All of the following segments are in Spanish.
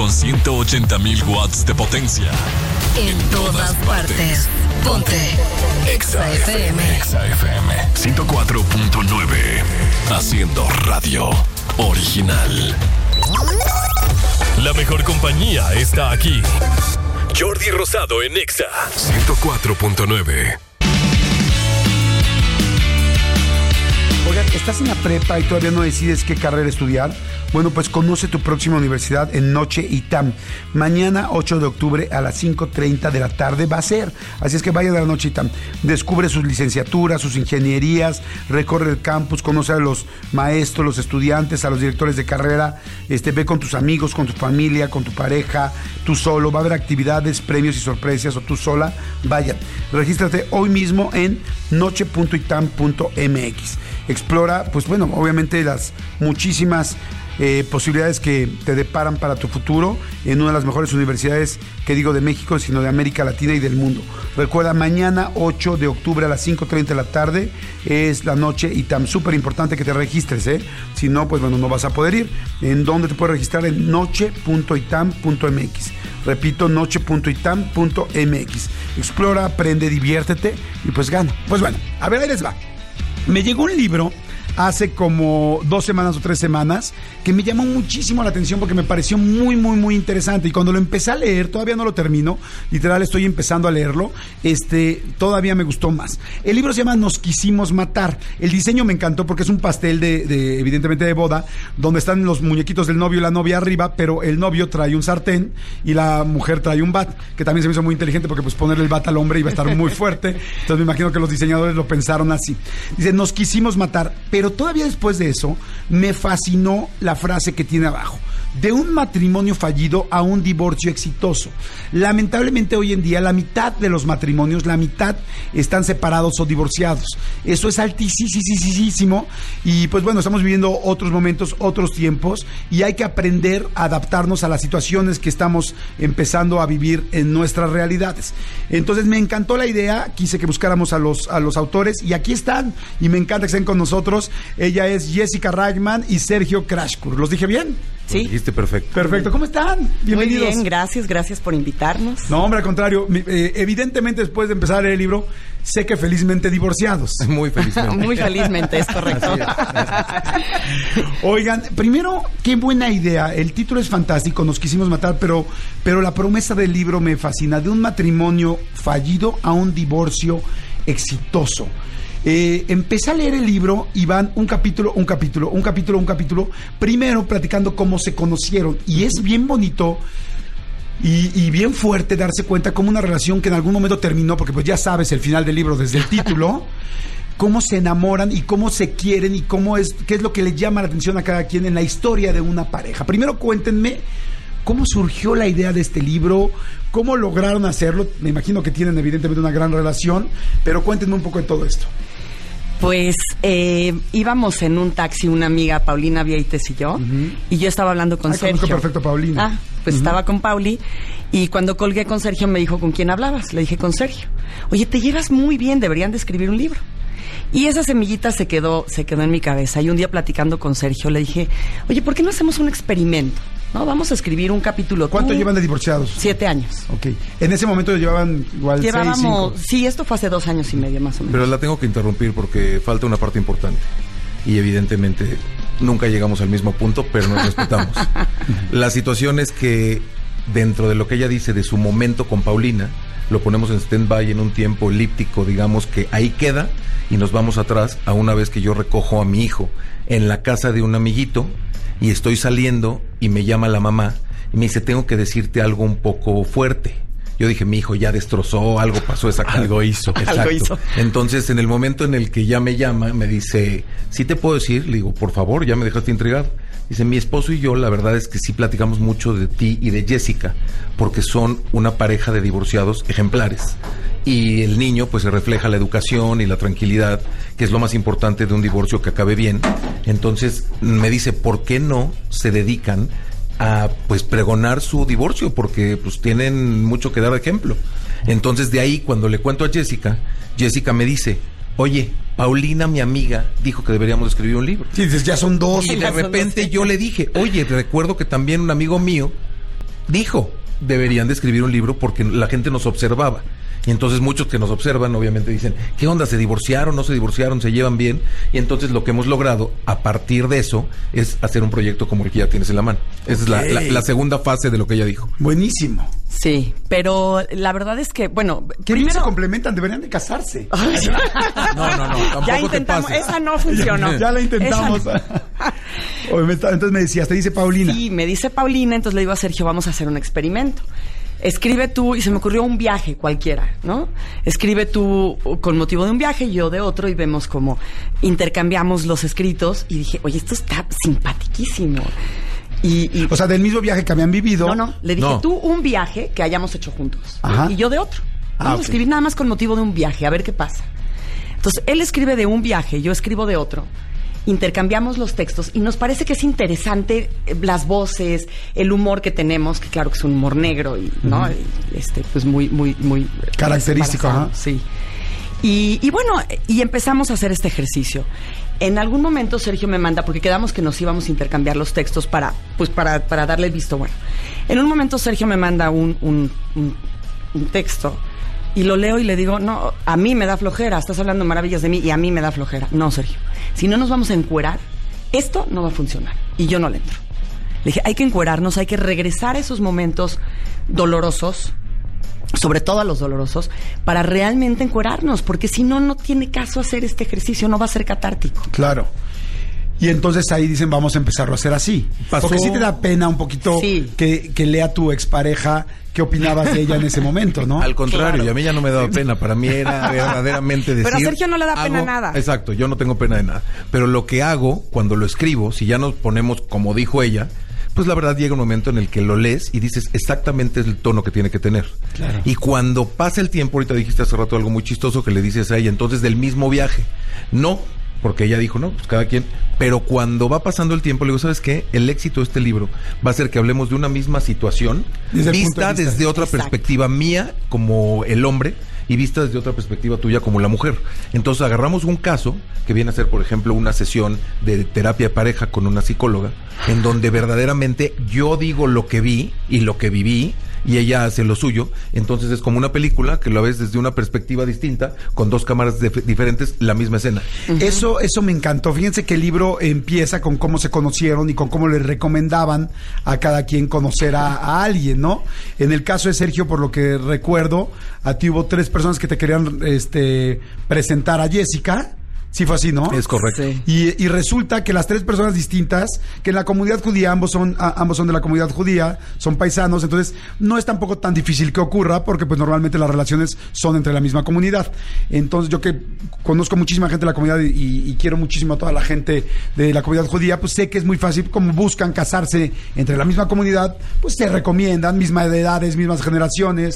con 180,000 watts de potencia. En todas partes. Ponte Exa FM. Exa FM 104.9. Haciendo radio original. La mejor compañía está aquí. Jordi Rosado en Exa 104.9. Oigan, ¿estás en la prepa y todavía no decides qué carrera estudiar? Bueno, pues conoce tu próxima universidad en Noche ITAM. Mañana, 8 de octubre, a las 5:30 de la tarde va a ser. Así es que vayan a la Noche ITAM. Descubre sus licenciaturas, sus ingenierías, recorre el campus, conoce a los maestros, los estudiantes, a los directores de carrera. Ve con tus amigos, con tu familia, con tu pareja, tú solo. Va a haber actividades, premios y sorpresas, o tú sola. Vayan. Regístrate hoy mismo en noche.itam.mx. Explora, pues bueno, obviamente las muchísimas posibilidades que te deparan para tu futuro en una de las mejores universidades, que digo de México, sino de América Latina y del mundo. Recuerda, mañana 8 de octubre a las 5:30 de la tarde es la Noche ITAM. Súper importante que te registres, si no, pues bueno, no vas a poder ir. ¿En dónde te puedes registrar? En noche.itam.mx. Repito, noche.itam.mx. Explora, aprende, diviértete y pues gana. Pues bueno, a ver, ahí les va. Me llegó un libro hace como 2 semanas o 3 semanas que me llamó muchísimo la atención porque me pareció muy, muy, muy interesante. Y cuando lo empecé a leer, todavía no lo termino, literal estoy empezando a leerlo, todavía me gustó más. El libro se llama Nos quisimos matar. El diseño me encantó porque es un pastel de evidentemente de boda, donde están los muñequitos del novio y la novia arriba, pero el novio trae un sartén y la mujer trae un bat, que también se me hizo muy inteligente porque pues ponerle el bat al hombre iba a estar muy fuerte. Entonces me imagino que los diseñadores lo pensaron así. Dice, nos quisimos matar, pero todavía después de eso me fascinó la frase que tiene abajo: de un matrimonio fallido a un divorcio exitoso. Lamentablemente hoy en día la mitad de los matrimonios, la mitad están separados o divorciados. Eso es altísimo y pues bueno, estamos viviendo otros momentos, otros tiempos y hay que aprender a adaptarnos a las situaciones que estamos empezando a vivir en nuestras realidades. Entonces me encantó la idea, quise que buscáramos a los autores y aquí están y me encanta que estén con nosotros. Ella es Jessica Reichman y Sergio Crashkur. ¿Los dije bien? Sí. Lo dijiste perfecto. Perfecto. ¿Cómo están? Bienvenidos. Muy bien, gracias por invitarnos. No, hombre, al contrario. Evidentemente, después de empezar a leer el libro, sé que felizmente divorciados. Muy felizmente. Muy felizmente, es correcto. Oigan, primero, qué buena idea. El título es fantástico, Nos quisimos matar, pero la promesa del libro me fascina. De un matrimonio fallido a un divorcio exitoso. Empecé a leer el libro y van un capítulo, primero platicando cómo se conocieron, y es bien bonito y bien fuerte darse cuenta cómo una relación que en algún momento terminó, porque pues ya sabes el final del libro desde el título, cómo se enamoran y cómo se quieren y qué es lo que les llama la atención a cada quien en la historia de una pareja. Primero cuéntenme cómo surgió la idea de este libro, cómo lograron hacerlo. Me imagino que tienen evidentemente una gran relación, pero cuéntenme un poco de todo esto. Pues íbamos en un taxi, una amiga, Paulina Vieites y yo, y yo estaba hablando con Sergio. Conozco perfecto a Paulina. Estaba con Pauli, y cuando colgué con Sergio me dijo, ¿con quién hablabas? Le dije, con Sergio. Oye, te llevas muy bien, deberían de escribir un libro. Y esa semillita se quedó en mi cabeza. Y un día platicando con Sergio le dije, oye, ¿por qué no hacemos un experimento? ¿No? Vamos a escribir un capítulo. ¿Cuánto llevan de divorciados? 7 años. Ok. En ese momento llevaban igual 6, 5. Sí, esto fue hace 2 años y medio más o menos. Pero la tengo que interrumpir porque falta una parte importante. Y evidentemente nunca llegamos al mismo punto, pero nos respetamos. La situación es que dentro de lo que ella dice de su momento con Paulina, lo ponemos en stand-by en un tiempo elíptico, digamos que ahí queda, y nos vamos atrás a una vez que yo recojo a mi hijo en la casa de un amiguito y estoy saliendo y me llama la mamá y me dice, tengo que decirte algo un poco fuerte. Yo dije, mi hijo ya destrozó, algo pasó esa casa. Algo hizo. Exacto. Algo hizo. Entonces, en el momento en el que ya me llama, me dice, ¿sí te puedo decir? Le digo, por favor, ya me dejaste intrigado. Dice, mi esposo y yo, la verdad es que sí platicamos mucho de ti y de Jessica, porque son una pareja de divorciados ejemplares. Y el niño, pues, se refleja la educación y la tranquilidad, que es lo más importante de un divorcio, que acabe bien. Entonces, me dice, ¿por qué no se dedican a, pues, pregonar su divorcio? Porque, pues, tienen mucho que dar de ejemplo. Entonces, de ahí, cuando le cuento a Jessica, Jessica me dice, oye, Paulina, mi amiga, dijo que deberíamos escribir un libro. Sí, dices, ya son 2. Y de repente yo le dije, oye, te recuerdo que también un amigo mío dijo, deberían de escribir un libro porque la gente nos observaba. Y entonces muchos que nos observan obviamente dicen, ¿qué onda? ¿Se divorciaron? ¿No se divorciaron? ¿Se llevan bien? Y entonces lo que hemos logrado a partir de eso es hacer un proyecto como el que ya tienes en la mano. Esa es la segunda fase de lo que ella dijo. Buenísimo. Sí, pero la verdad es que, bueno, ¿Qué primero se complementan? Deberían de casarse. No, tampoco ya intentamos, te pases. esa no funcionó. Ya la intentamos. Entonces me decías, te dice Paulina. Sí, me dice Paulina, entonces le digo a Sergio, vamos a hacer un experimento. Escribe tú, y se me ocurrió un viaje cualquiera, ¿no? Escribe tú con motivo de un viaje, yo de otro, y vemos cómo intercambiamos los escritos. Y dije, oye, esto está simpaticísimo. O sea, del mismo viaje que habían vivido. No, le dije, tú un viaje que hayamos hecho juntos. Ajá. Y yo de otro. Vamos a escribir nada más con motivo de un viaje, a ver qué pasa. Entonces, él escribe de un viaje, yo escribo de otro. Intercambiamos los textos y nos parece que es interesante las voces, el humor que tenemos, que claro que es un humor negro y no pues muy característico, ¿no? Sí. Y bueno, y empezamos a hacer este ejercicio. En algún momento Sergio me manda, porque quedamos que nos íbamos a intercambiar los textos para darle el visto bueno. En un momento Sergio me manda un texto y lo leo y le digo, no, a mí me da flojera, estás hablando maravillas de mí y a mí me da flojera. No, Sergio, si no nos vamos a encuerar, esto no va a funcionar. Y yo no le entro. Le dije, hay que encuerarnos, hay que regresar a esos momentos dolorosos, sobre todo a los dolorosos, para realmente encuerarnos, porque si no, no tiene caso hacer este ejercicio, no va a ser catártico. Claro. Y entonces ahí dicen, vamos a empezarlo a hacer así. Porque sí te da pena un poquito que lea tu expareja qué opinabas de ella en ese momento, ¿no? Al contrario, y a mí ya no me daba pena. Para mí era verdaderamente decir... Pero a Sergio no le da pena nada. Exacto, yo no tengo pena de nada. Pero lo que hago cuando lo escribo, si ya nos ponemos como dijo ella, pues la verdad llega un momento en el que lo lees y dices exactamente el tono que tiene que tener. Claro. Y cuando pasa el tiempo, ahorita dijiste hace rato algo muy chistoso que le dices a ella, entonces del mismo viaje. No, porque ella dijo, no, pues cada quien. Pero cuando va pasando el tiempo, le digo, ¿sabes qué? El éxito de este libro va a ser que hablemos de una misma situación, vista desde otra perspectiva mía como el hombre y vista desde otra perspectiva tuya como la mujer. Entonces agarramos un caso que viene a ser, por ejemplo, una sesión de terapia de pareja con una psicóloga, en donde verdaderamente yo digo lo que vi y lo que viví, y ella hace lo suyo. Entonces es como una película que lo ves desde una perspectiva distinta, con dos cámaras diferentes, la misma escena. Eso me encantó. Fíjense que el libro empieza con cómo se conocieron y con cómo le recomendaban a cada quien conocer a alguien, ¿no? En el caso de Sergio, por lo que recuerdo, a ti hubo 3 personas que te querían presentar a Jessica. Sí fue así, ¿no? Es correcto. Sí. Y resulta que las 3 personas distintas, que en la comunidad judía, ambos son de la comunidad judía, son paisanos, entonces no es tampoco tan difícil que ocurra, porque pues normalmente las relaciones son entre la misma comunidad. Entonces yo que conozco muchísima gente de la comunidad y quiero muchísimo a toda la gente de la comunidad judía, pues sé que es muy fácil, como buscan casarse entre la misma comunidad, pues se recomiendan, mismas edades, mismas generaciones,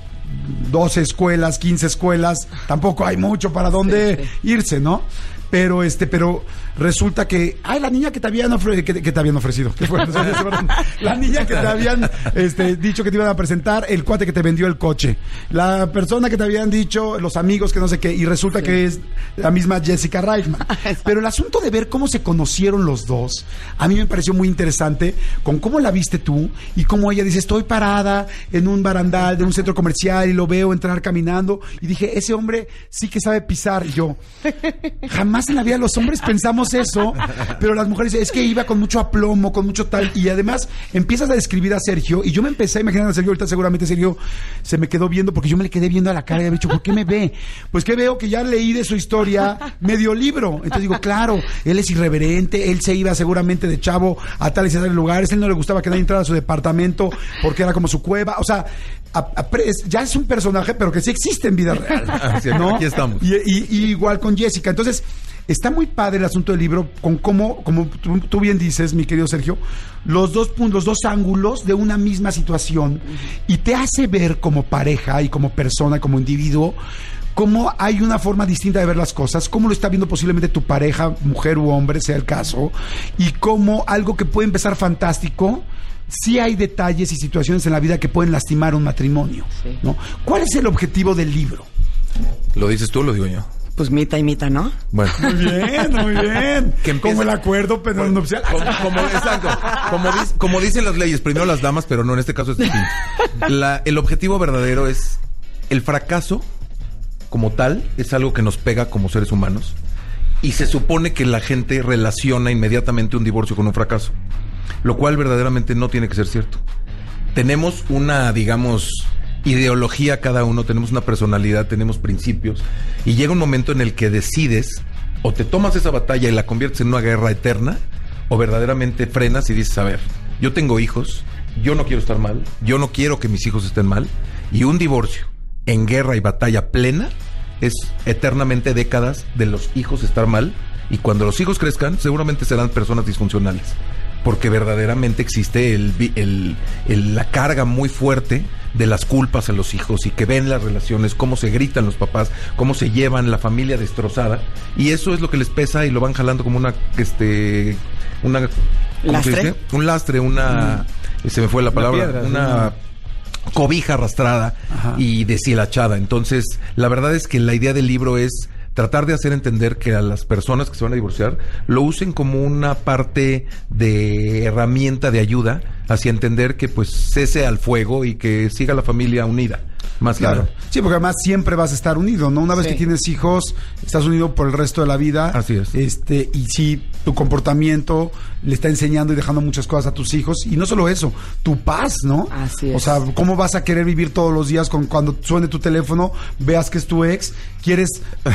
12 escuelas, 15 escuelas, tampoco hay mucho para dónde irse, ¿no? Pero resulta que, la niña que te habían ofrecido, ¿qué fue? La niña que te habían dicho que te iban a presentar, el cuate que te vendió el coche, la persona que te habían dicho, los amigos que no sé qué, y resulta que es la misma Jessica Reitman. Pero el asunto de ver cómo se conocieron los dos, a mí me pareció muy interesante, con cómo la viste tú, y cómo ella dice, estoy parada en un barandal de un centro comercial y lo veo entrar caminando, y dije, ese hombre sí que sabe pisar. Y yo, jamás en la vida los hombres pensamos eso, pero las mujeres es que iba con mucho aplomo, con mucho tal, y además empiezas a describir a Sergio, y yo me empecé a imaginar a Sergio, ahorita seguramente Sergio se me quedó viendo, porque yo me le quedé viendo a la cara y había dicho, ¿por qué me ve? Pues que veo que ya leí de su historia medio libro, entonces digo, claro, él es irreverente, él se iba seguramente de chavo a tales y tales lugares, él no le gustaba que nadie entrara a su departamento porque era como su cueva, o sea, ya es un personaje, pero que sí existe en vida real, ¿no? Aquí estamos. Y igual con Jessica, entonces está muy padre el asunto del libro, con cómo, como tú bien dices, mi querido Sergio, los dos ángulos de una misma situación, y te hace ver como pareja y como persona, como individuo, cómo hay una forma distinta de ver las cosas, cómo lo está viendo posiblemente tu pareja, mujer u hombre, sea el caso, y cómo algo que puede empezar fantástico, sí hay detalles y situaciones en la vida que pueden lastimar un matrimonio, ¿no? ¿Cuál es el objetivo del libro? ¿Lo dices tú o lo digo yo? Pues mitad y mitad, ¿no? Bueno. Muy bien, muy bien. Que empieza- Como el acuerdo prenupcial. Exacto. Como dicen las leyes, primero las damas, pero no, en este caso es distinto. El objetivo verdadero es el fracaso como tal, es algo que nos pega como seres humanos. Y se supone que la gente relaciona inmediatamente un divorcio con un fracaso, lo cual verdaderamente no tiene que ser cierto. Tenemos una, digamos, ideología cada uno, tenemos una personalidad, tenemos principios, y llega un momento en el que decides, o te tomas esa batalla y la conviertes en una guerra eterna, o verdaderamente frenas y dices, a ver, yo tengo hijos, yo no quiero estar mal, yo no quiero que mis hijos estén mal, y un divorcio en guerra y batalla plena es eternamente décadas de los hijos estar mal, y cuando los hijos crezcan seguramente serán personas disfuncionales, porque verdaderamente existe la carga muy fuerte de las culpas a los hijos, y que ven las relaciones, cómo se gritan los papás, cómo se llevan la familia destrozada, y eso es lo que les pesa y lo van jalando como una ¿cómo ¿Lastre? se dice? Un lastre, se me fue la palabra, piedra, una cobija arrastrada. Ajá. Y deshilachada. Entonces, la verdad es que la idea del libro es tratar de hacer entender que a las personas que se van a divorciar lo usen como una parte de herramienta de ayuda hacia entender que pues cese al fuego y que siga la familia unida. Más Claro. claro. Sí, porque además siempre vas a estar unido, ¿no? Una vez Sí. que tienes hijos, estás unido por el resto de la vida. Así es. Y sí, tu comportamiento le está enseñando y dejando muchas cosas a tus hijos. Y no solo eso, tu paz, ¿no? Así es. O sea, ¿cómo vas a querer vivir todos los días cuando suene tu teléfono, veas que es tu ex, quieres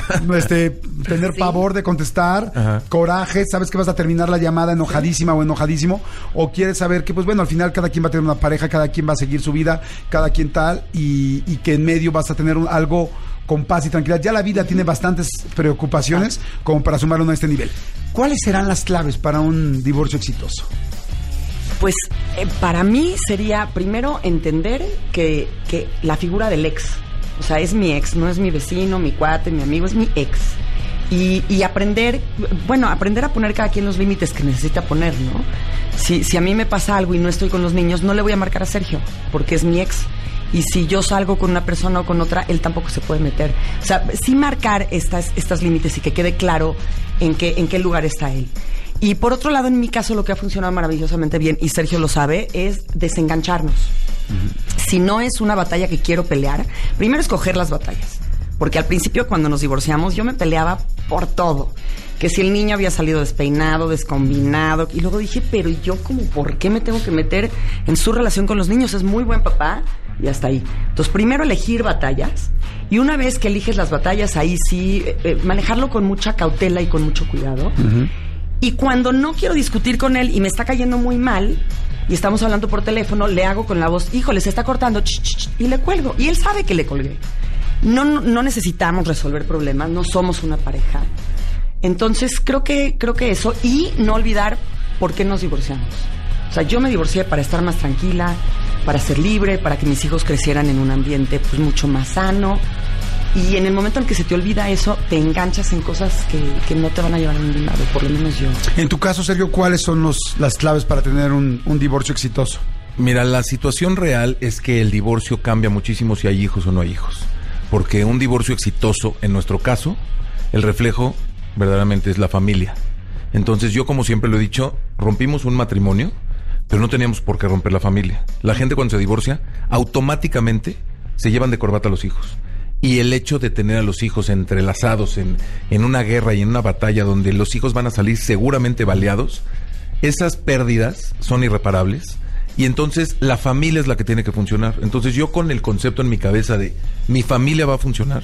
tener Sí. pavor de contestar, Ajá. coraje, sabes que vas a terminar la llamada enojadísima o enojadísimo, o quieres saber que, pues bueno, al final cada quien va a tener una pareja, cada quien va a seguir su vida, cada quien tal, y que en medio vas a tener algo con paz y tranquilidad. Ya la vida tiene bastantes preocupaciones como para sumar uno a este nivel. ¿Cuáles serán las claves para un divorcio exitoso? Pues para mí sería primero entender que la figura del ex, o sea, es mi ex, no es mi vecino, mi cuate, mi amigo, es mi ex. Y aprender a poner cada quien los límites que necesita poner, ¿no? Si a mí me pasa algo y no estoy con los niños, no le voy a marcar a Sergio, porque es mi ex. Y si yo salgo con una persona o con otra, él tampoco se puede meter. O sea, sí marcar estas límites y que quede claro en qué lugar está él. Y por otro lado, en mi caso, lo que ha funcionado maravillosamente bien, y Sergio lo sabe, es desengancharnos. Si no es una batalla que quiero pelear, primero escoger las batallas. Porque al principio, cuando nos divorciamos, yo me peleaba por todo. Que si el niño había salido despeinado, descombinado. Y luego dije, pero yo como, ¿por qué me tengo que meter en su relación con los niños? Es muy buen papá. Y hasta ahí. Entonces, primero elegir batallas. Y una vez que eliges las batallas, ahí sí, manejarlo con mucha cautela y con mucho cuidado. Uh-huh. Y cuando no quiero discutir con él y me está cayendo muy mal, y estamos hablando por teléfono, le hago con la voz, híjole, se está cortando, y le cuelgo. Y él sabe que le colgué. No necesitamos resolver problemas, no somos una pareja. Entonces, creo que eso, y no olvidar por qué nos divorciamos. O sea, yo me divorcié para estar más tranquila, para ser libre, para que mis hijos crecieran en un ambiente pues mucho más sano. Y en el momento en que se te olvida eso, te enganchas en cosas que no te van a llevar a ningún lado, por lo menos yo. En tu caso, Sergio, ¿cuáles son las claves para tener un divorcio exitoso? Mira, la situación real es que el divorcio cambia muchísimo si hay hijos o no hay hijos. Porque un divorcio exitoso, en nuestro caso, el reflejo verdaderamente es la familia. Entonces yo, como siempre lo he dicho, rompimos un matrimonio, pero no teníamos por qué romper la familia. La gente cuando se divorcia, automáticamente se llevan de corbata a los hijos. Y el hecho de tener a los hijos entrelazados en una guerra y en una batalla donde los hijos van a salir seguramente baleados, esas pérdidas son irreparables. Y entonces la familia es la que tiene que funcionar. Entonces yo, con el concepto en mi cabeza de mi familia va a funcionar,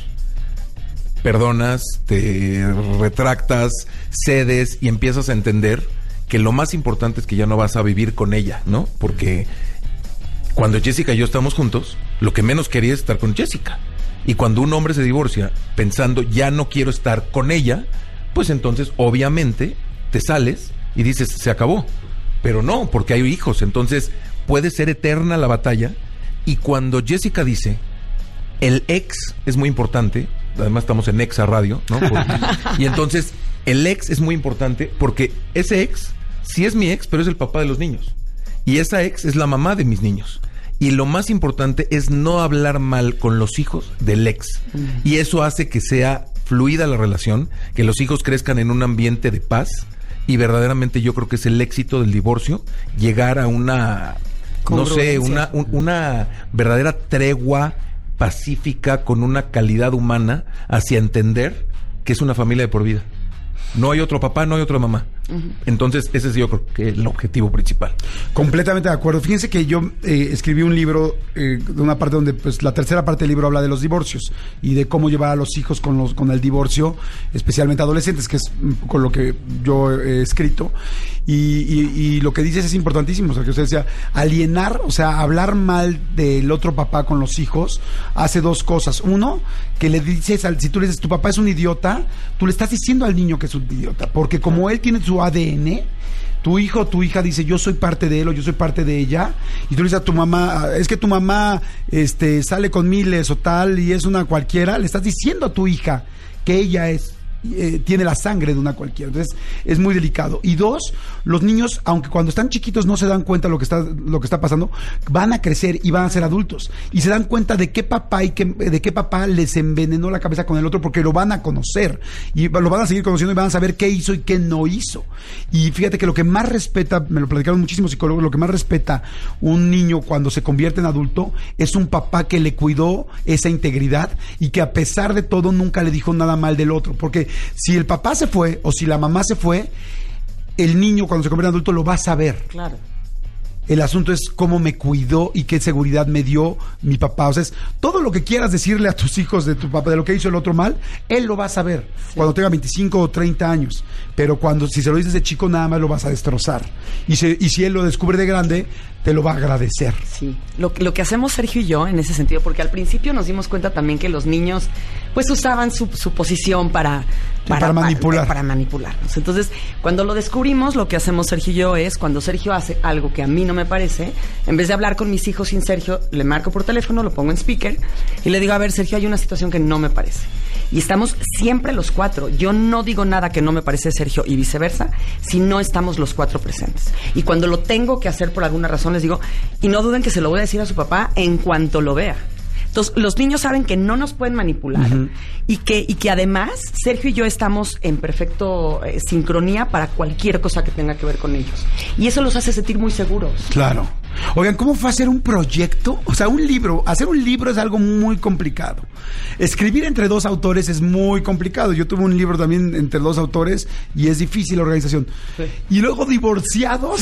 perdonas, te retractas, cedes y empiezas a entender que lo más importante es que ya no vas a vivir con ella, ¿no? Porque cuando Jessica y yo estamos juntos, lo que menos quería es estar con Jessica. Y cuando un hombre se divorcia pensando ya no quiero estar con ella, pues entonces obviamente te sales y dices se acabó. Pero no, porque hay hijos, entonces puede ser eterna la batalla. Y cuando Jessica dice el ex es muy importante, además estamos en Exa Radio, ¿no? Y entonces el ex es muy importante porque ese ex sí es mi ex, pero es el papá de los niños. Y esa ex es la mamá de mis niños. Y lo más importante es no hablar mal con los hijos del ex. Y eso hace que sea fluida la relación, que los hijos crezcan en un ambiente de paz, y verdaderamente yo creo que es el éxito del divorcio, llegar a una, no sé, una verdadera tregua pacífica con una calidad humana hacia entender que es una familia de por vida. No hay otro papá, no hay otra mamá. Entonces, ese es yo creo que el objetivo principal. Completamente de acuerdo. Fíjense que yo escribí un libro, de una parte donde pues la tercera parte del libro habla de los divorcios y de cómo llevar a los hijos con el divorcio, especialmente adolescentes, que es con lo que yo he escrito. Y lo que dices es importantísimo, o sea, que usted decía, alienar, o sea, hablar mal del otro papá con los hijos, hace dos cosas. Uno, que le dices, si tú le dices, tu papá es un idiota, tú le estás diciendo al niño que es un idiota, porque como él tiene su ADN, tu hijo o tu hija dice, yo soy parte de él o yo soy parte de ella, y tú le dices a tu mamá, es que tu mamá sale con miles o tal, y es una cualquiera, le estás diciendo a tu hija que ella tiene la sangre de una cualquiera. Entonces es muy delicado. Y dos, los niños, aunque cuando están chiquitos no se dan cuenta de lo que está pasando, van a crecer y van a ser adultos y se dan cuenta de qué papá de qué papá les envenenó la cabeza con el otro, porque lo van a conocer y lo van a seguir conociendo y van a saber qué hizo y qué no hizo. Y fíjate que lo que más respeta, me lo platicaron muchísimos psicólogos, lo que más respeta un niño cuando se convierte en adulto es un papá que le cuidó esa integridad y que a pesar de todo nunca le dijo nada mal del otro, porque si el papá se fue o si la mamá se fue, el niño cuando se convierte en adulto lo va a saber. Claro. El asunto es cómo me cuidó y qué seguridad me dio mi papá. O sea, es todo lo que quieras decirle a tus hijos de tu papá, de lo que hizo el otro mal, él lo va a saber cuando tenga 25 o 30 años. Pero si se lo dices de chico, nada más lo vas a destrozar. Y si él lo descubre de grande, te lo va a agradecer. Sí, lo que hacemos Sergio y yo en ese sentido, porque al principio nos dimos cuenta también que los niños pues usaban su posición para manipular. Para manipularnos. Entonces, cuando lo descubrimos, lo que hacemos Sergio y yo es, cuando Sergio hace algo que a mí no me parece, en vez de hablar con mis hijos sin Sergio, le marco por teléfono, lo pongo en speaker y le digo, a ver, Sergio, hay una situación que no me parece. Y estamos siempre los cuatro. Yo no digo nada que no me parece Sergio y viceversa, si no estamos los cuatro presentes. Y cuando lo tengo que hacer por alguna razón, les digo, y no duden que se lo voy a decir a su papá en cuanto lo vea. Entonces, los niños saben que no nos pueden manipular y que además Sergio y yo estamos en perfecto sincronía para cualquier cosa que tenga que ver con ellos. Y eso los hace sentir muy seguros. Claro. Oigan, ¿cómo fue hacer un proyecto? O sea, un libro. Hacer un libro es algo muy complicado. Escribir entre dos autores es muy complicado. Yo tuve un libro también entre dos autores y es difícil la organización. Sí. Y luego divorciados.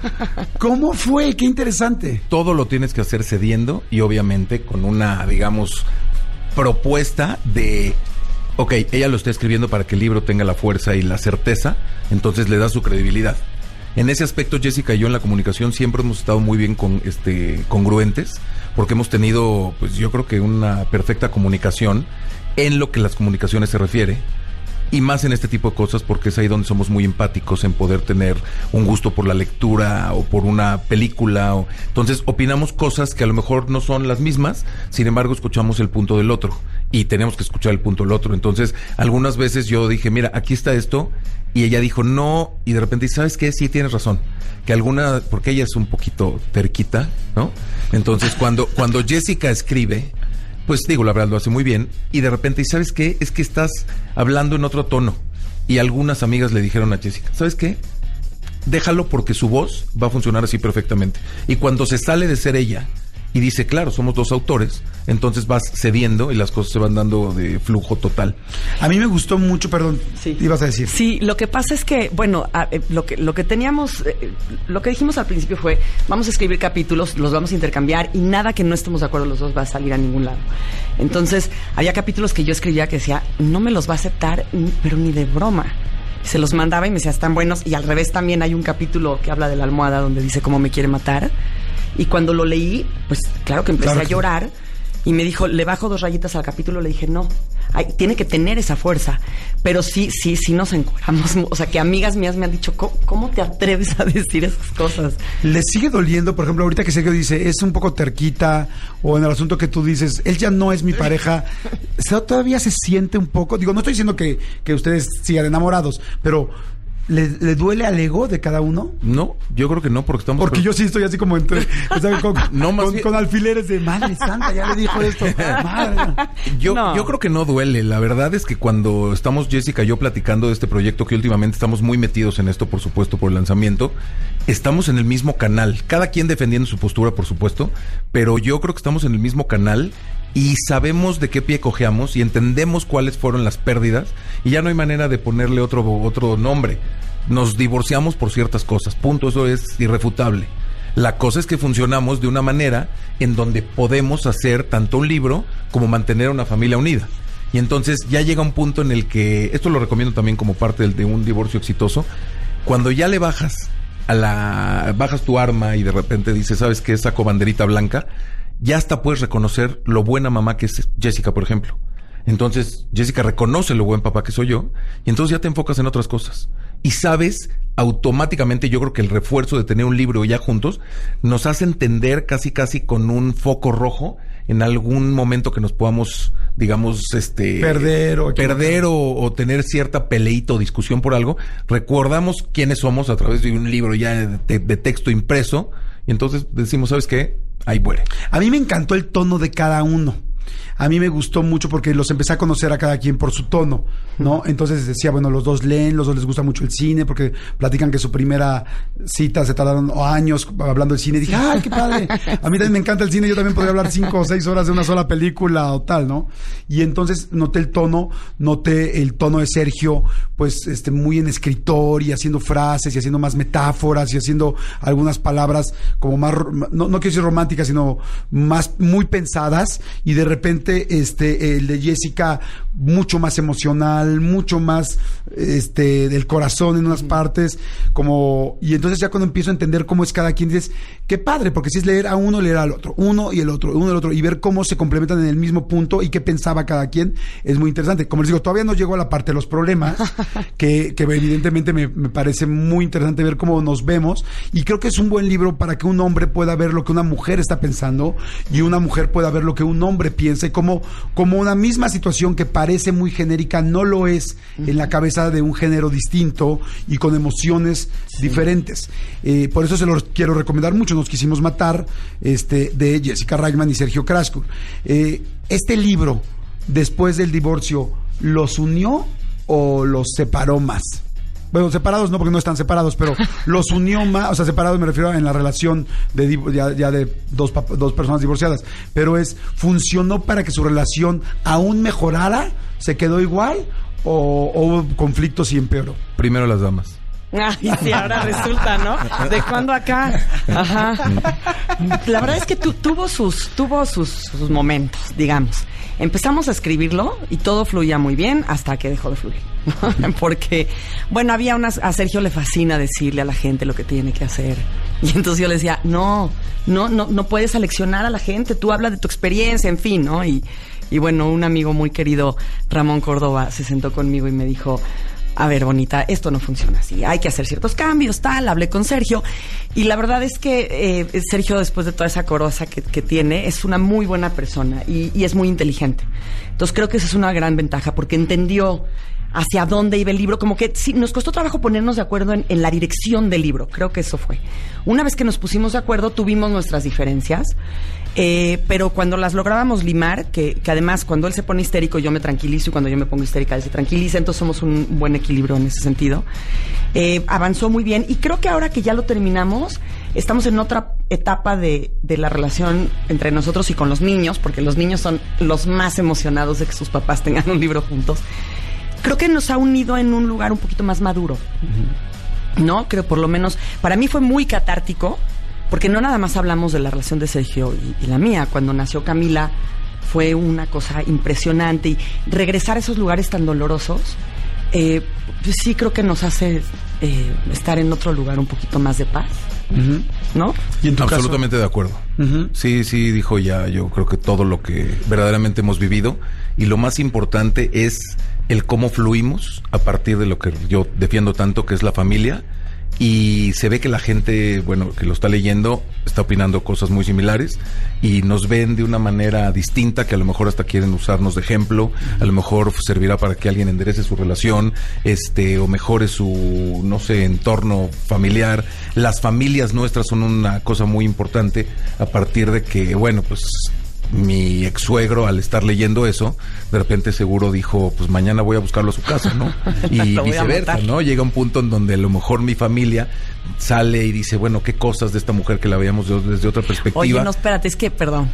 ¿Cómo fue? Qué interesante. Todo lo tienes que hacer cediendo y obviamente con una, digamos, propuesta de... Ok, ella lo está escribiendo para que el libro tenga la fuerza y la certeza, entonces le da su credibilidad. En ese aspecto, Jessica y yo en la comunicación siempre hemos estado muy bien congruentes, porque hemos tenido, pues yo creo que una perfecta comunicación en lo que las comunicaciones se refiere, y más en este tipo de cosas, porque es ahí donde somos muy empáticos en poder tener un gusto por la lectura o por una película. Entonces opinamos cosas que a lo mejor no son las mismas, sin embargo escuchamos el punto del otro y tenemos que escuchar el punto del otro. Entonces algunas veces yo dije, mira, aquí está esto, y ella dijo no, y de repente, ¿sabes qué? Sí, tienes razón. Porque ella es un poquito terquita, ¿no? Entonces cuando Jessica escribe, pues digo, la verdad lo hace muy bien, y de repente, ¿sabes qué? Es que estás hablando en otro tono. Y algunas amigas le dijeron a Jessica, ¿sabes qué? Déjalo porque su voz va a funcionar así perfectamente. Y cuando se sale de ser ella y dice, claro, somos dos autores, entonces vas cediendo y las cosas se van dando de flujo total. A mí me gustó mucho, perdón, sí. Ibas a decir. Sí, lo que pasa es que, bueno, lo que teníamos, lo que dijimos al principio fue, vamos a escribir capítulos, los vamos a intercambiar y nada que no estemos de acuerdo los dos va a salir a ningún lado. Entonces, había capítulos que yo escribía que decía, no me los va a aceptar, pero ni de broma. Se los mandaba y me decía, están buenos. Y al revés también hay un capítulo que habla de la almohada donde dice cómo me quiere matar. Y cuando lo leí, pues claro que empecé a llorar. Y me dijo, le bajo 2 rayitas al capítulo. Le dije, no, tiene que tener esa fuerza. Pero sí nos encueramos. O sea, que amigas mías me han dicho, ¿cómo te atreves a decir esas cosas? ¿Le sigue doliendo, por ejemplo, ahorita que Sergio dice, es un poco terquita, o en el asunto que tú dices, él ya no es mi pareja, ¿todavía se siente un poco? Digo, no estoy diciendo que ustedes sigan enamorados, pero ¿Le duele al ego de cada uno? No, yo creo que no, porque yo sí estoy así como entre, o sea, con alfileres de madre santa, ya le dijo esto. Madre. Yo creo que no duele. La verdad es que cuando estamos Jessica y yo platicando de este proyecto, que últimamente estamos muy metidos en esto, por supuesto, por el lanzamiento, estamos en el mismo canal, cada quien defendiendo su postura, por supuesto, pero yo creo que estamos en el mismo canal y sabemos de qué pie cojeamos y entendemos cuáles fueron las pérdidas y ya no hay manera de ponerle otro nombre. Nos divorciamos por ciertas cosas, punto, eso es irrefutable. La cosa es que funcionamos de una manera en donde podemos hacer tanto un libro como mantener una familia unida. Y entonces ya llega un punto en el que, esto lo recomiendo también como parte de un divorcio exitoso, cuando ya le bajas tu arma y de repente dices, ¿sabes qué? Saco banderita blanca, ya hasta puedes reconocer lo buena mamá que es Jessica, por ejemplo. Entonces, Jessica reconoce lo buen papá que soy yo, y entonces ya te enfocas en otras cosas. Y sabes, automáticamente, yo creo que el refuerzo de tener un libro ya juntos nos hace entender casi con un foco rojo en algún momento que nos podamos, digamos, perder o tener cierta peleita o discusión por algo. Recordamos quiénes somos a través de un libro ya de texto impreso, y entonces decimos, ¿sabes qué? Ahí muere. A mí me encantó el tono de cada uno. A mí me gustó mucho porque los empecé a conocer a cada quien por su tono, ¿no? Entonces decía, bueno, los dos leen, los dos les gusta mucho el cine, porque platican que su primera cita se tardaron años hablando del cine. Y dije, ¡ay, qué padre! A mí también me encanta el cine, yo también podría hablar 5 o 6 horas de una sola película o tal, ¿no? Y entonces noté el tono de Sergio, pues, muy en escritor y haciendo frases y haciendo más metáforas y haciendo algunas palabras como más, no quiero decir románticas, sino más, muy pensadas, y de repente el de Jessica mucho más emocional, mucho más del corazón en unas partes, y entonces ya cuando empiezo a entender cómo es cada quien, dices, qué padre, porque si es leer a uno, leer al otro, uno y el otro, y ver cómo se complementan en el mismo punto y qué pensaba cada quien, es muy interesante. Como les digo, todavía no llego a la parte de los problemas, que evidentemente me parece muy interesante ver cómo nos vemos, y creo que es un buen libro para que un hombre pueda ver lo que una mujer está pensando, y una mujer pueda ver lo que un hombre piensa, y como una misma situación que parece muy genérica no lo es en la cabeza de un género distinto y con emociones diferentes. Por eso se los quiero recomendar mucho. Nos quisimos matar, de Jessica Reitman y Sergio Kraskul. Este libro, después del divorcio, ¿los unió o los separó más? Bueno, separados no, porque no están separados, pero los unió más, o sea, separados me refiero en la relación de dos personas divorciadas, pero ¿funcionó para que su relación aún mejorara? ¿Se quedó igual? ¿O hubo conflictos y empeoró? Primero las damas. Ay, sí, ahora resulta, ¿no? ¿De cuándo acá? Ajá. La verdad es que tuvo sus momentos, digamos. Empezamos a escribirlo y todo fluía muy bien hasta que dejó de fluir. Porque, bueno, a Sergio le fascina decirle a la gente lo que tiene que hacer. Y entonces yo le decía, no puedes aleccionar a la gente, tú habla de tu experiencia, en fin, ¿no? Y bueno, un amigo muy querido, Ramón Córdoba, se sentó conmigo y me dijo, a ver, bonita, esto no funciona así, hay que hacer ciertos cambios, tal. Hablé con Sergio y la verdad es que Sergio, después de toda esa coroza que tiene, es una muy buena persona y es muy inteligente. Entonces creo que esa es una gran ventaja porque entendió hacia dónde iba el libro, como que sí, nos costó trabajo ponernos de acuerdo en la dirección del libro, creo que eso fue. Una vez que nos pusimos de acuerdo, tuvimos nuestras diferencias, pero cuando las lográbamos limar, que además cuando él se pone histérico yo me tranquilizo y cuando yo me pongo histérica él se tranquiliza, entonces somos un buen equilibrio en ese sentido. Avanzó muy bien y creo que ahora que ya lo terminamos, estamos en otra etapa de la relación entre nosotros y con los niños, porque los niños son los más emocionados de que sus papás tengan un libro juntos. Creo que nos ha unido en un lugar un poquito más maduro, ¿no? Creo, por lo menos, para mí fue muy catártico, porque no nada más hablamos de la relación de Sergio y la mía. Cuando nació Camila fue una cosa impresionante, y regresar a esos lugares tan dolorosos, pues sí creo que nos hace estar en otro lugar un poquito más de paz, ¿no? ¿Y en tu Absolutamente caso? De acuerdo. Sí, dijo ya, yo creo que todo lo que verdaderamente hemos vivido, y lo más importante es el cómo fluimos a partir de lo que yo defiendo tanto, que es la familia, y se ve que la gente, bueno, que lo está leyendo, está opinando cosas muy similares y nos ven de una manera distinta, que a lo mejor hasta quieren usarnos de ejemplo, a lo mejor servirá para que alguien enderece su relación, o mejore su, no sé, entorno familiar. Las familias nuestras son una cosa muy importante a partir de que, bueno, pues mi ex suegro, al estar leyendo eso, de repente seguro dijo, pues mañana voy a buscarlo a su casa, ¿no? Y viceversa, ¿no? Llega un punto en donde a lo mejor mi familia sale y dice, bueno, qué cosas de esta mujer que la veíamos desde otra perspectiva. Oye, no, espérate, es que, perdón,